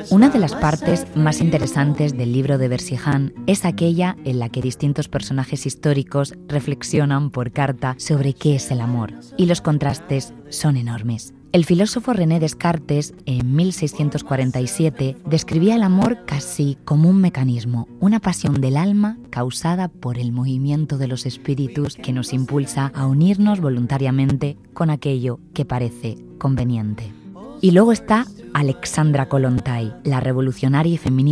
Una de las partes más interesantes del libro de Versiján es aquella en la que distintos personajes históricos reflexionan por carta sobre qué es el amor, y los contrastes son enormes. El filósofo René Descartes, en 1647, describía el amor casi como un mecanismo, una pasión del alma causada por el movimiento de los espíritus que nos impulsa a unirnos voluntariamente con aquello que parece conveniente. Y luego está Alexandra Kollontai, la revolucionaria y feminista